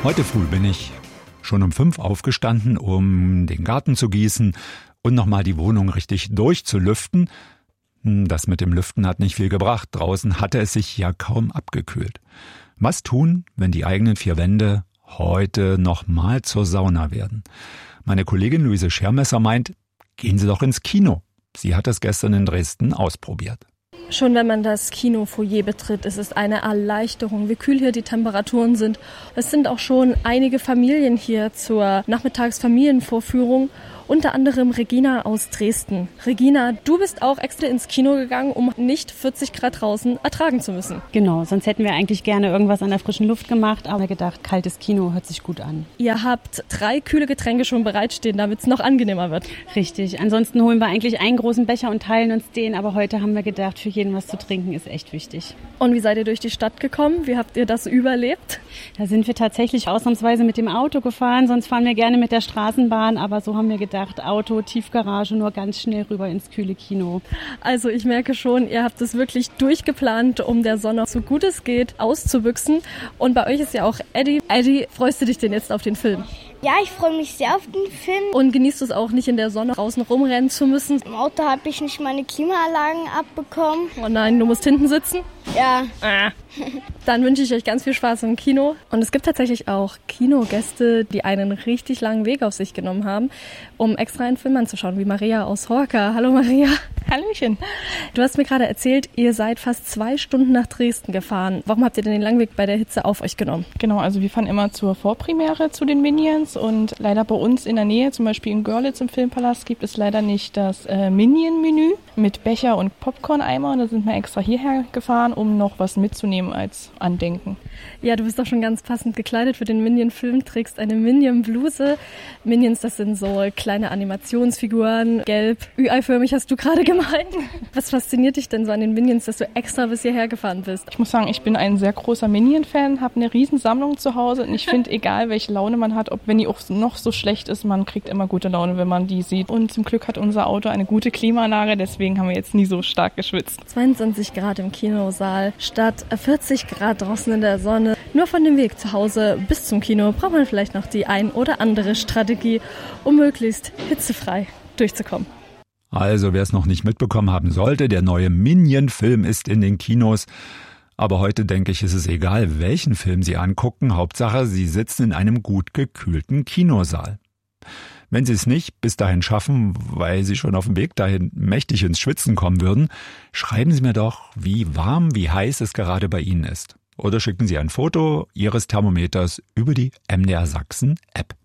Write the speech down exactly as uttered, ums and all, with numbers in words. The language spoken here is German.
Heute früh bin ich schon um fünf aufgestanden, um den Garten zu gießen und nochmal die Wohnung richtig durchzulüften. Das mit dem Lüften hat nicht viel gebracht. Draußen hatte es sich ja kaum abgekühlt. Was tun, wenn die eigenen vier Wände heute nochmal zur Sauna werden? Meine Kollegin Luise Schermesser meint, gehen Sie doch ins Kino. Sie hat das gestern in Dresden ausprobiert. Schon wenn man das Kinofoyer betritt, ist es eine Erleichterung, wie kühl hier die Temperaturen sind. Es sind auch schon einige Familien hier zur Nachmittagsfamilienvorführung, unter anderem Regina aus Dresden. Regina, du bist auch extra ins Kino gegangen, um nicht vierzig Grad draußen ertragen zu müssen. Genau, sonst hätten wir eigentlich gerne irgendwas an der frischen Luft gemacht, aber gedacht, kaltes Kino hört sich gut an. Ihr habt drei kühle Getränke schon bereitstehen, damit es noch angenehmer wird. Richtig, ansonsten holen wir eigentlich einen großen Becher und teilen uns den, aber heute haben wir gedacht, für jeden was zu trinken ist echt wichtig. Und wie seid ihr durch die Stadt gekommen? Wie habt ihr das überlebt? Da sind wir tatsächlich ausnahmsweise mit dem Auto gefahren, sonst fahren wir gerne mit der Straßenbahn, aber so haben wir gedacht, Auto, Tiefgarage, nur ganz schnell rüber ins kühle Kino. Also ich merke schon, ihr habt es wirklich durchgeplant, um der Sonne so gut es geht auszubüchsen. Und bei euch ist ja auch Eddie. Eddie, freust du dich denn jetzt auf den Film? Ja, ich freue mich sehr auf den Film. Und genießt du es auch nicht, in der Sonne draußen rumrennen zu müssen? Im Auto habe ich nicht meine Klimaanlagen abbekommen. Oh nein, du musst hinten sitzen? Ja. Ah. Dann wünsche ich euch ganz viel Spaß im Kino. Und es gibt tatsächlich auch Kinogäste, die einen richtig langen Weg auf sich genommen haben, um extra einen Film anzuschauen, wie Maria aus Horka. Hallo Maria. Hallöchen. Du hast mir gerade erzählt, ihr seid fast zwei Stunden nach Dresden gefahren. Warum habt ihr denn den Langweg bei der Hitze auf euch genommen? Genau, also wir fahren immer zur Vorpremiere zu den Minions und leider bei uns in der Nähe, zum Beispiel in Görlitz im Filmpalast, gibt es leider nicht das äh, Minion-Menü mit Becher und Popcorn-Eimer. Da sind wir extra hierher gefahren, um noch was mitzunehmen als Andenken. Ja, du bist doch schon ganz passend gekleidet für den Minion-Film, trägst eine Minion-Bluse. Minions, das sind so kleine Animationsfiguren, gelb, Ü-Ei-förmig hast du gerade gemeint. Was fasziniert dich denn so an den Minions, dass du extra bis hierher gefahren bist? Ich muss sagen, ich bin ein sehr großer Minion-Fan, habe eine Riesensammlung zu Hause und ich finde, egal welche Laune man hat, ob wenn die auch noch so schlecht ist, man kriegt immer gute Laune, wenn man die sieht. Und zum Glück hat unser Auto eine gute Klimaanlage, deswegen haben wir jetzt nie so stark geschwitzt. zweiundzwanzig Grad im Kinosaal statt vierzig Grad draußen in der Sonne. Nur von dem Weg zu Hause bis zum Kino braucht man vielleicht noch die ein oder andere Strategie, um möglichst hitzefrei durchzukommen. Also, wer es noch nicht mitbekommen haben sollte, der neue Minion-Film ist in den Kinos. Aber heute, denke ich, ist es egal, welchen Film Sie angucken. Hauptsache, Sie sitzen in einem gut gekühlten Kinosaal. Wenn Sie es nicht bis dahin schaffen, weil Sie schon auf dem Weg dahin mächtig ins Schwitzen kommen würden, schreiben Sie mir doch, wie warm, wie heiß es gerade bei Ihnen ist. Oder schicken Sie ein Foto Ihres Thermometers über die M D R Sachsen App.